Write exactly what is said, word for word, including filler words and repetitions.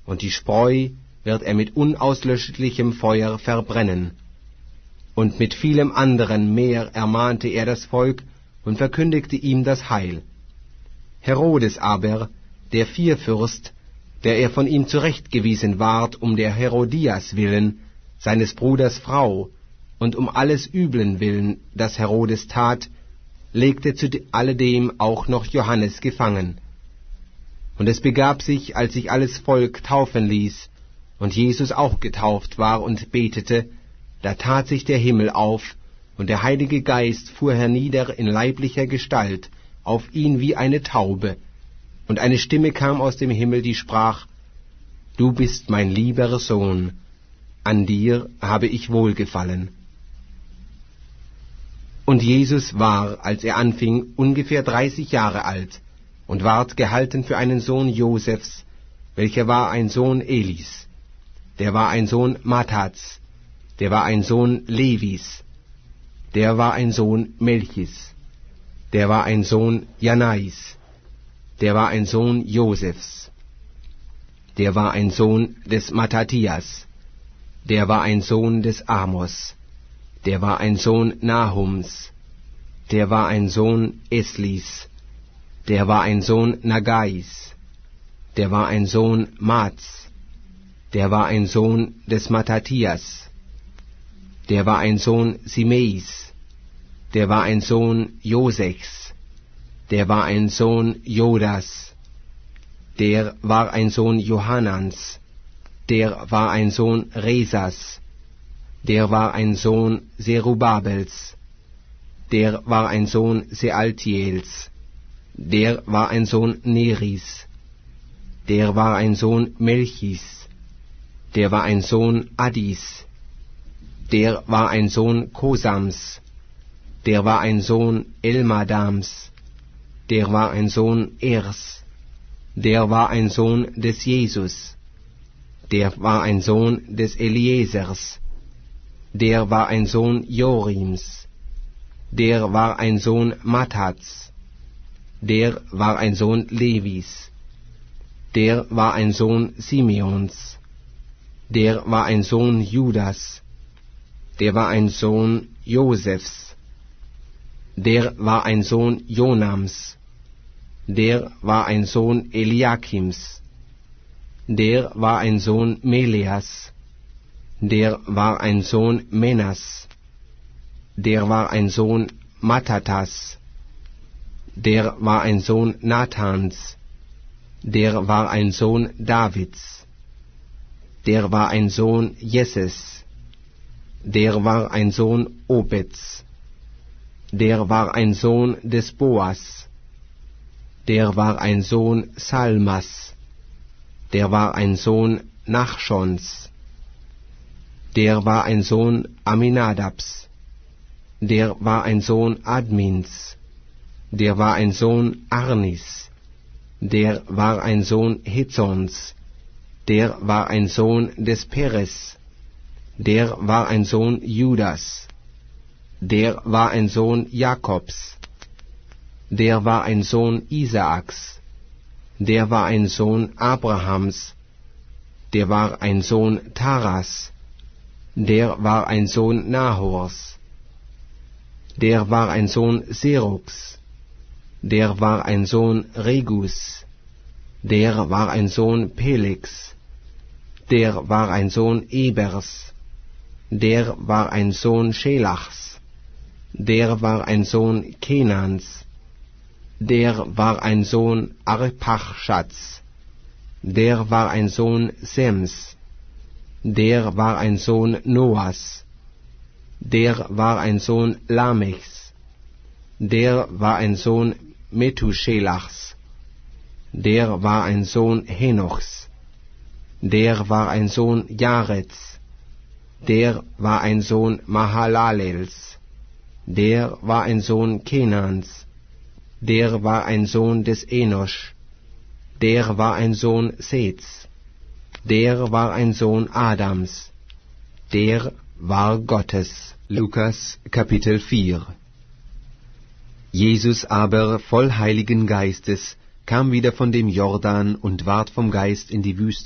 und die Spreu wird er mit unauslöschlichem Feuer verbrennen. Und mit vielem anderen mehr ermahnte er das Volk und verkündigte ihm das Heil. Herodes aber, der Vierfürst, der er von ihm zurechtgewiesen ward, um der Herodias willen, seines Bruders Frau, und um alles Üblen willen, das Herodes tat, legte zu alledem auch noch Johannes gefangen. Und es begab sich, als sich alles Volk taufen ließ, und Jesus auch getauft war und betete, da tat sich der Himmel auf, und der Heilige Geist fuhr hernieder in leiblicher Gestalt auf ihn wie eine Taube, und eine Stimme kam aus dem Himmel, die sprach, Du bist mein lieber Sohn, an dir habe ich wohlgefallen. Und Jesus war, als er anfing, ungefähr dreißig Jahre alt, und ward gehalten für einen Sohn Josefs, welcher war ein Sohn Elis, der war ein Sohn Mattats, der war ein Sohn Levis, der war ein Sohn Melchis, der war ein Sohn Janais, der war ein Sohn Josefs, der war ein Sohn des Mattathias, der war ein Sohn des Amos, der war ein Sohn Nahums, der war ein Sohn Eslis, der war ein Sohn Nagais, der war ein Sohn Mats, der war ein Sohn des Mattathias, der war ein Sohn Simeis, der war ein Sohn Josechs, der war ein Sohn Jodas, der war ein Sohn Johanans, der war ein Sohn Resas, der war ein Sohn Serubabels, der war ein Sohn Sealtiels, der war ein Sohn Neris, der war ein Sohn Melchis, der war ein Sohn Addis, der war ein Sohn Kosams, der war ein Sohn Elmadams, der war ein Sohn Ers, der war ein Sohn des Jesus, der war ein Sohn des Eliesers, der war ein Sohn Jorims, der war ein Sohn Mattats, der war ein Sohn Levis, der war ein Sohn Simeons, der war ein Sohn Judas, der war ein Sohn Josefs, der war ein Sohn Jonams, der war ein Sohn Eliakims, der war ein Sohn Meleas, der war ein Sohn Menas, der war ein Sohn Mattattas, der war ein Sohn Nathans, der war ein Sohn Davids, der war ein Sohn Jesses, der war ein Sohn Obeds, der war ein Sohn des Boas, der war ein Sohn Salmas, der war ein Sohn Nachschons, der war ein Sohn Aminadabs, der war ein Sohn Admins, der war ein Sohn Arnis, der war ein Sohn Hezons, der war ein Sohn des Peres, der war ein Sohn Judas, der war ein Sohn Jakobs, der war ein Sohn Isaaks, der war ein Sohn Abrahams, der war ein Sohn Taras, der war ein Sohn Nahors, der war ein Sohn Serugs, der war ein Sohn Regus, der war ein Sohn Pelegs, der war ein Sohn Ebers, der war ein Sohn Schelachs, der war ein Sohn Kenans, der war ein Sohn Arpachschats, der war ein Sohn Sems, der war ein Sohn Noas, der war ein Sohn Lamechs, der war ein Sohn Methuselachs, der war ein Sohn Henochs, der war ein Sohn Jarets, der war ein Sohn Mahalalels, der war ein Sohn Kenans, der war ein Sohn des Enosch, der war ein Sohn Seths, der war ein Sohn Adams, der war Gottes. Lukas Kapitel vier. Jesus aber, voll Heiligen Geistes, kam wieder von dem Jordan und ward vom Geist in die Wüste